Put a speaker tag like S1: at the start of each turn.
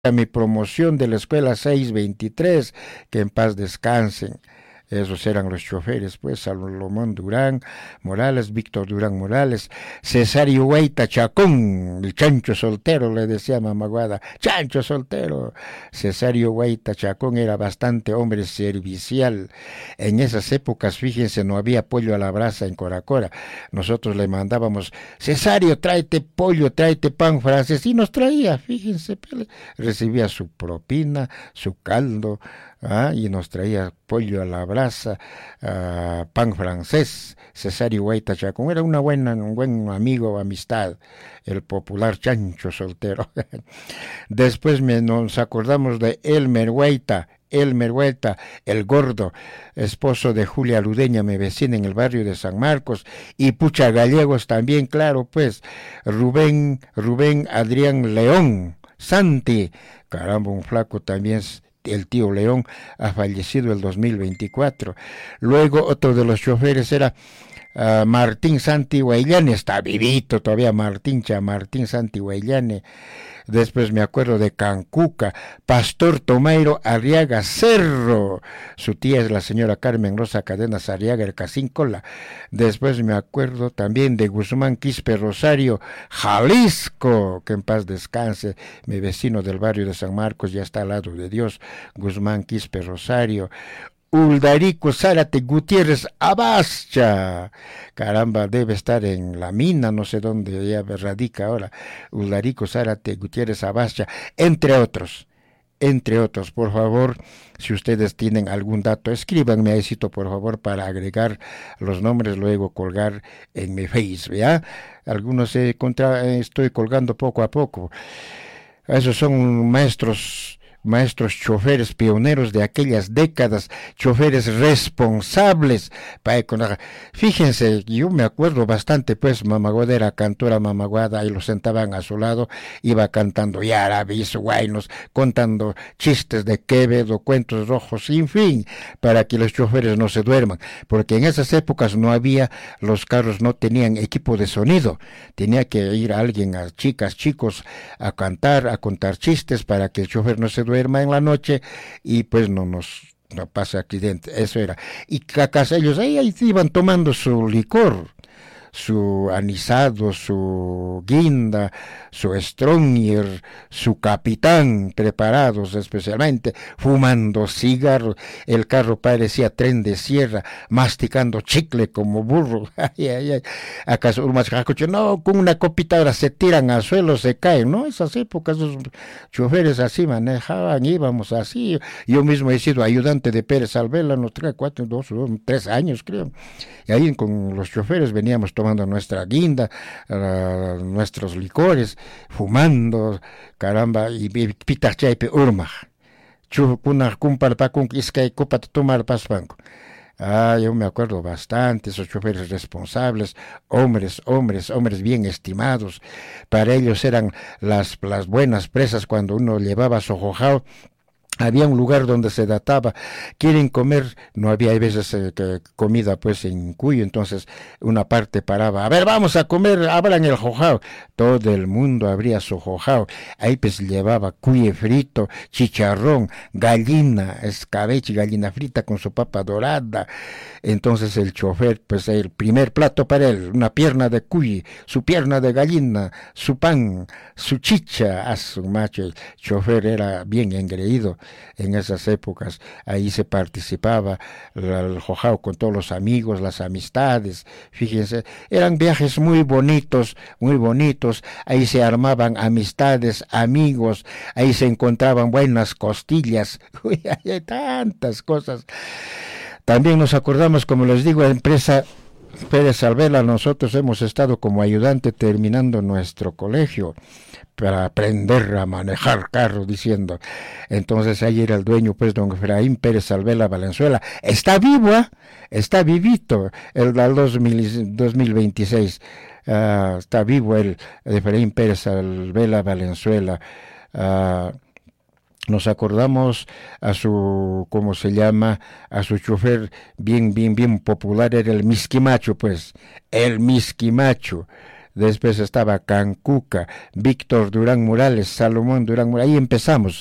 S1: a mi promoción de la escuela 623, que en paz descansen. Esos eran los choferes, pues, Salomón Durán Morales, Víctor Durán Morales, Cesario Hueita Chacón, el chancho soltero, le decía Mamaguada, chancho soltero. Cesario Hueita Chacón era bastante hombre servicial. En esas épocas, fíjense, no había pollo a la brasa en Coracora. Nosotros le mandábamos, Cesario, tráete pollo, tráete pan francés, y nos traía, fíjense, recibía su propina, su caldo, y nos traía pollo a la brasa, pan francés. Cesario Hueita Chacón era un buen amigo, amistad, el popular chancho soltero. Después nos acordamos de Elmer Hueita, el gordo, esposo de Julia Ludeña, mi vecina en el barrio de San Marcos, y Pucha Gallegos también, claro, pues, Rubén Adrián León, Santi, caramba, un flaco también. El tío León ha fallecido el 2024. Luego otro de los choferes era Martín Santi Guayllane, está vivito todavía Martín Santi Guayllane. Después me acuerdo de Cancuca, Pastor Tomairo Arriaga Cerro, su tía es la señora Carmen Rosa Cadenas Arriaga, el Casíncola. Después me acuerdo también de Guzmán Quispe Rosario, Jalisco, que en paz descanse, mi vecino del barrio de San Marcos, ya está al lado de Dios, Guzmán Quispe Rosario. Uldarico Zárate Gutiérrez Abascha, caramba, debe estar en la mina, no sé dónde ya radica ahora, Uldarico Zárate Gutiérrez Abascha, entre otros, por favor, si ustedes tienen algún dato, escríbanme ahí, por favor, para agregar los nombres, luego colgar en mi Facebook, ¿ya? Algunos estoy colgando poco a poco. Esos son maestros choferes pioneros de aquellas décadas, choferes responsables. Fíjense, yo me acuerdo bastante, pues, Mamaguada era cantora Mamaguada, y lo sentaban a su lado, iba cantando yarabis, guaynos, contando chistes de Quevedo, cuentos rojos, en fin, para que los choferes no se duerman, porque en esas épocas los carros no tenían equipo de sonido, tenía que ir alguien, chicos, a cantar, a contar chistes, para que el chofer no se duerma en la noche y pues no pase accidente. Eso era. Y cacas ellos ahí iban tomando su licor, su anisado, su guinda, su stronger, su capitán, preparados especialmente, fumando cigarros. El carro parecía tren de sierra, masticando chicle como burro. ¿Acaso un mascacocho? No, con una copita ahora se tiran al suelo, se caen, ¿no? Esas épocas los choferes así manejaban, íbamos así. Yo mismo he sido ayudante de Pérez Alvela, unos 3 años creo. Y ahí con los choferes veníamos tomando nuestra guinda, nuestros licores, fumando, caramba, y pitachaipe urmaj. Chupuna kumparpakun iskay kupat tomar paspanco. Yo me acuerdo bastante, esos choferes responsables, hombres bien estimados. Para ellos eran las buenas presas cuando uno llevaba su jojao. Había un lugar donde se databa, quieren comer, no había veces comida pues en Cuyo, entonces una parte paraba, a ver, vamos a comer, abran el jojao, todo el mundo abría su jojao, ahí pues llevaba cuye frito, chicharrón, gallina, escabeche, gallina frita con su papa dorada. Entonces el chofer, pues el primer plato para él, una pierna de cuy, su pierna de gallina, su pan, su chicha, a su macho. El chofer era bien engreído en esas épocas. Ahí se participaba el jojao con todos los amigos, las amistades. Fíjense, eran viajes muy bonitos. Ahí se armaban amistades, amigos, ahí se encontraban buenas costillas. Uy, hay tantas cosas. También nos acordamos, como les digo, la empresa Pérez Alvela, nosotros hemos estado como ayudante terminando nuestro colegio para aprender a manejar carro, diciendo. Entonces ahí era el dueño, pues, don Efraín Pérez Alvela Valenzuela. Está vivo, está vivito, el 2026. Está vivo el Efraín Pérez Alvela Valenzuela. Nos acordamos a su, ¿cómo se llama? A su chofer bien popular, era el Misquimacho, pues, el Misquimacho. después estaba Cancuca, Víctor Durán Morales, Salomón Durán Morales, ahí empezamos